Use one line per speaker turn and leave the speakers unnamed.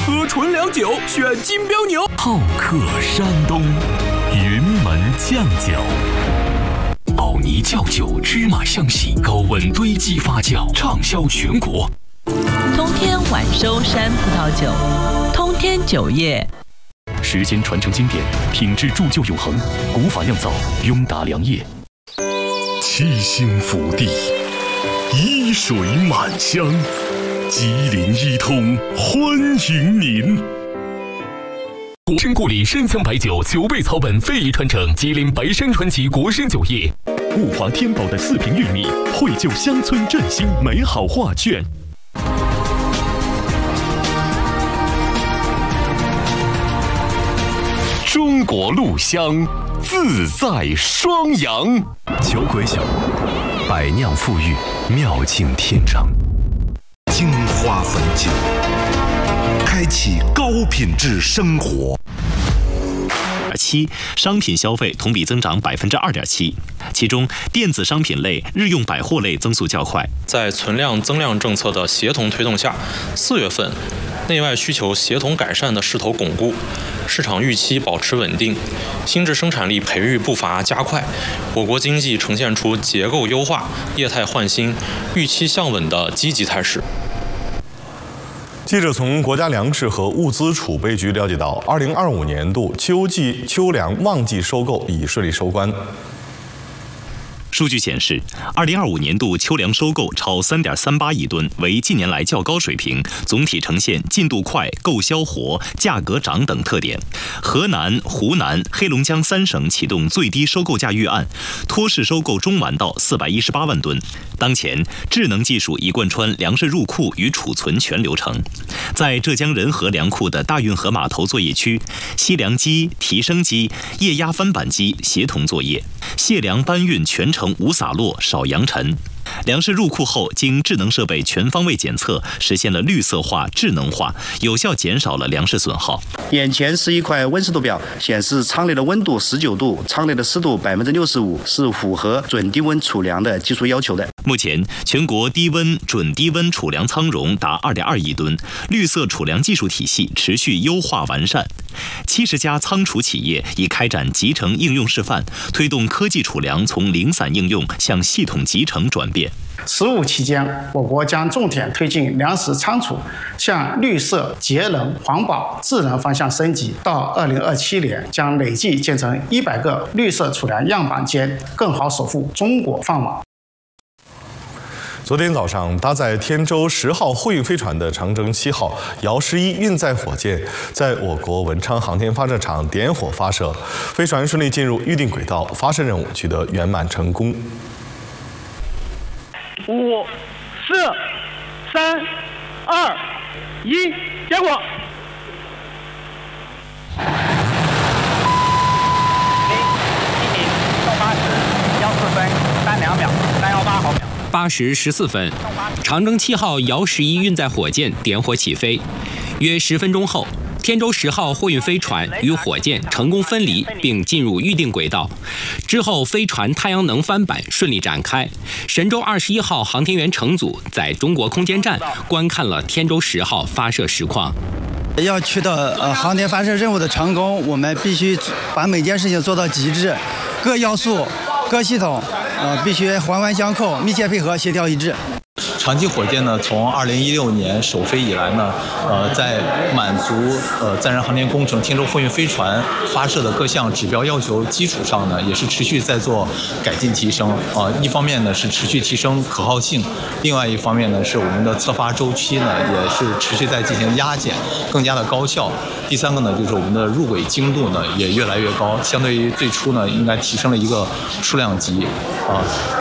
喝纯粮酒，选金标牛。
好客山东，云门酱酒。奥尼窖酒芝麻香气，高温堆积发酵，畅销全国。
通天晚收山葡萄酒，通天酒业。
时间传承经典，品质铸就永恒。古法酿造，雍达良业。七星福地，一水满乡，吉林一通欢迎您。国参故里深香白酒9倍草本非遗传承，吉林白山传奇国参酒业。物华天宝的4瓶玉米，绘就乡村振兴美好画卷。中国鹿香，自在双阳。酒鬼酒，百酿馥郁，妙境天成。
金花汾酒，开启高品质生活。
商品消费同比增长2.7%，其中电子商品类、日用百货类增速较快。
在存量增量政策的协同推动下，4月份内外需求协同改善的势头巩固，市场预期保持稳定，新质生产力培育步伐加快，我国经济呈现出结构优化、业态换新、预期向稳的积极态势。
记者从国家粮食和物资储备局了解到，2025年度秋季秋粮旺季收购已顺利收官。
数据显示，2025年度秋粮收购超3.38亿吨，为近年来较高水平，总体呈现进度快、购销活、价格涨等特点。河南、湖南、黑龙江3省启动最低收购价预案，托市收购中完到418万吨。当前，智能技术已贯穿粮食入库与储存全流程。在浙江仁和粮库的大运河码头作业区，吸粮机、提升机、液压翻板机协同作业，卸粮搬运全程无洒落、少扬尘。粮食入库后，经智能设备全方位检测，实现了绿色化、智能化，有效减少了粮食损耗。
眼前是一块温湿度表，显示舱内的温度19度，舱内的湿度65%，是符合准低温储粮的技术要求的。
目前，全国低温、准低温储粮仓容达2.2亿吨，绿色储粮技术体系持续优化完善。70家仓储企业已开展集成应用示范，推动科技储粮从零散应用向系统集成转变。
15期间，我国将重点推进粮食仓储向绿色、节能、环保、智能方向升级。到2027年，将累计建成100个绿色储粮样板间，更好守护中国饭碗。
昨天早上，搭载天舟10号货运飞船的长征7号遥11运载火箭在我国文昌航天发射场点火发射，飞船顺利进入预定轨道，发射任务取得圆满成功。
5、4、3、2、1，结果。1:1:80，14分32秒318毫秒。
8时14分，长征7号遥11运载火箭点火起飞，约10分钟后，天舟10号货运飞船与火箭成功分离并进入预定轨道。之后，飞船太阳能帆板顺利展开。神舟21号航天员乘组在中国空间站观看了天舟10号发射实况。
要取得航天发射任务的成功，我们必须把每件事情做到极致，各要素、各系统必须环环相扣，密切配合，协调一致。
长期火箭呢，从2016年首飞以来呢，在满足载人航天工程天舟货运飞船发射的各项指标要求基础上呢，也是持续在做改进提升。一方面呢是持续提升可靠性，另外一方面呢是我们的测发周期呢也是持续在进行压减，更加的高效。第三个呢就是我们的入轨精度呢也越来越高，相对于最初呢应该提升了一个数量级。